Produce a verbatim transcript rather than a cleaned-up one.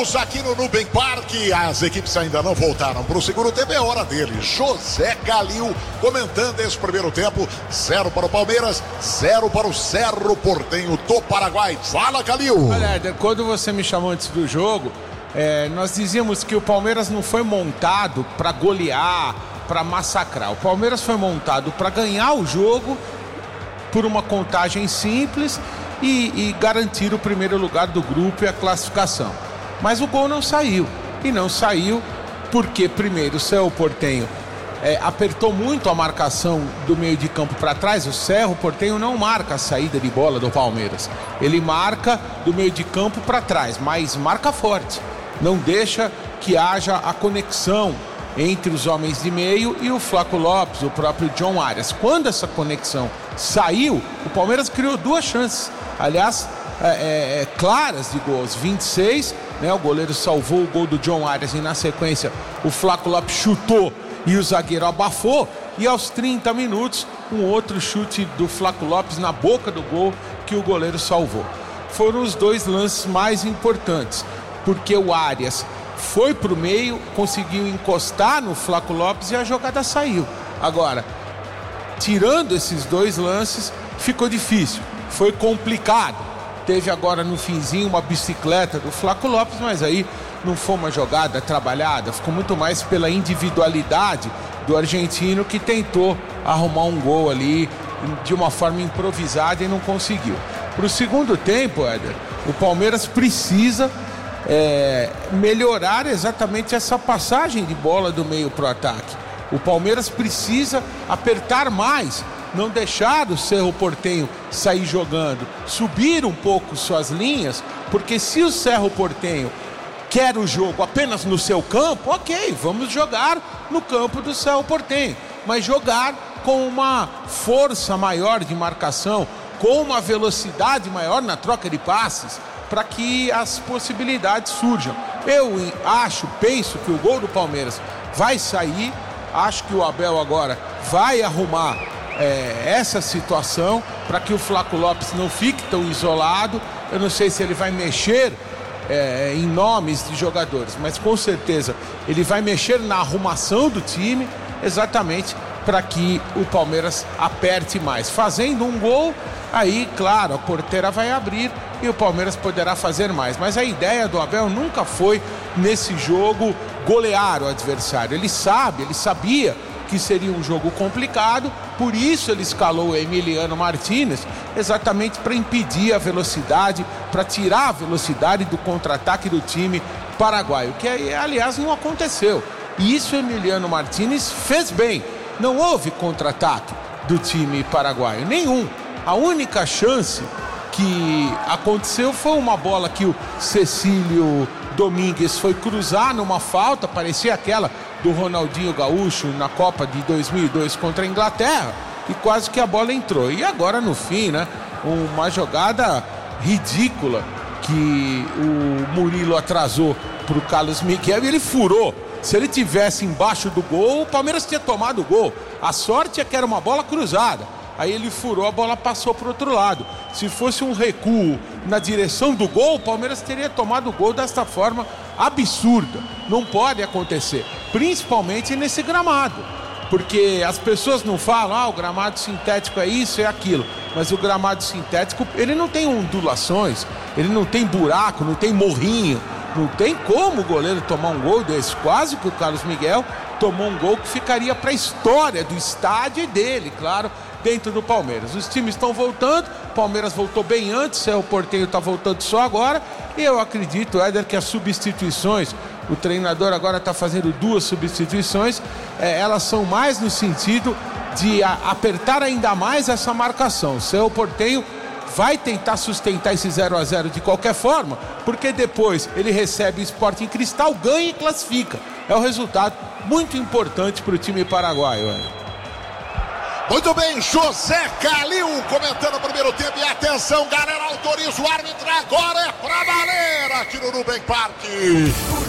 Aqui no Nubank Park, as equipes ainda não voltaram para o segundo tempo, é hora dele. José Calil comentando esse primeiro tempo. Zero para o Palmeiras, zero para o Cerro Porteño do Paraguai. Fala, Calil. Olha, Éder, quando você me chamou antes do jogo, é, nós dizíamos que o Palmeiras não foi montado para golear, para massacrar. O Palmeiras foi montado para ganhar o jogo por uma contagem simples e, e garantir o primeiro lugar do grupo e a classificação. Mas o gol não saiu, e não saiu porque, primeiro, o Cerro Porteño é, apertou muito a marcação do meio de campo para trás. O Cerro Porteño não marca a saída de bola do Palmeiras, ele marca do meio de campo para trás, mas marca forte, não deixa que haja a conexão entre os homens de meio e o Flaco Lopes, o próprio John Arias. Quando essa conexão saiu, o Palmeiras criou duas chances, aliás, é, é, claras de gols, vinte e seis, né, o goleiro salvou o gol do John Arias e na sequência o Flaco Lopes chutou e o zagueiro abafou, e aos trinta minutos um outro chute do Flaco Lopes na boca do gol que o goleiro salvou. Foram os dois lances mais importantes, porque o Arias foi para o meio, conseguiu encostar no Flaco Lopes e a jogada saiu. Agora, tirando esses dois lances, ficou difícil, foi complicado. Teve agora no finzinho uma bicicleta do Flaco Lopes, mas aí não foi uma jogada trabalhada, ficou muito mais pela individualidade do argentino, que tentou arrumar um gol ali de uma forma improvisada e não conseguiu. Para o segundo tempo, Éder, o Palmeiras precisa é, melhorar exatamente essa passagem de bola do meio para o ataque. O Palmeiras precisa apertar mais, não deixar o Cerro Porteño sair jogando, subir um pouco suas linhas, porque se o Cerro Porteño quer o jogo apenas no seu campo, ok, vamos jogar no campo do Cerro Porteño, mas jogar com uma força maior de marcação, com uma velocidade maior na troca de passes, para que as possibilidades surjam. Eu acho, penso que o gol do Palmeiras vai sair, acho que o Abel agora vai arrumar É, essa situação para que o Flaco Lopes não fique tão isolado. Eu não sei se ele vai mexer é, em nomes de jogadores, mas com certeza ele vai mexer na arrumação do time, exatamente para que o Palmeiras aperte mais. Fazendo um gol, aí claro, a porteira vai abrir e o Palmeiras poderá fazer mais, mas a ideia do Abel nunca foi nesse jogo golear o adversário. Ele sabe, ele sabia que seria um jogo complicado, por isso ele escalou o Emiliano Martínez, exatamente para impedir a velocidade, para tirar a velocidade do contra-ataque do time paraguaio, que aliás não aconteceu. E isso o Emiliano Martínez fez bem, não houve contra-ataque do time paraguaio, nenhum. A única chance que aconteceu foi uma bola que o Cecílio Domingues foi cruzar numa falta, parecia aquela do Ronaldinho Gaúcho na Copa de dois mil e dois contra a Inglaterra, e quase que a bola entrou. E agora no fim, né, uma jogada ridícula que o Murilo atrasou para o Carlos Miguel e ele furou. Se ele tivesse embaixo do gol, o Palmeiras tinha tomado o gol. A sorte é que era uma bola cruzada. Aí ele furou, a bola passou para o outro lado. Se fosse um recuo na direção do gol, o Palmeiras teria tomado o gol desta forma absurda. Não pode acontecer, principalmente nesse gramado, porque as pessoas não falam, ah, o gramado sintético é isso, é aquilo, mas o gramado sintético, ele não tem ondulações, ele não tem buraco, não tem morrinho, não tem como o goleiro tomar um gol desse. Quase que o Carlos Miguel tomou um gol que ficaria para a história do estádio e dele, claro, dentro do Palmeiras. Os times estão voltando, o Palmeiras voltou bem antes, o Cerro Porteño está voltando só agora, e eu acredito, Éder, que as substituições, o treinador agora está fazendo duas substituições, é, elas são mais no sentido de a, apertar ainda mais essa marcação. O Cerro Porteño vai tentar sustentar esse zero a zero de qualquer forma, porque depois ele recebe o Sporting Cristal, ganha e classifica. É um resultado muito importante para o time paraguaio, Éder. Muito bem, José Calil comentando o primeiro tempo. E atenção, galera, autoriza o árbitro, agora é pra valer aqui no Nubank Park.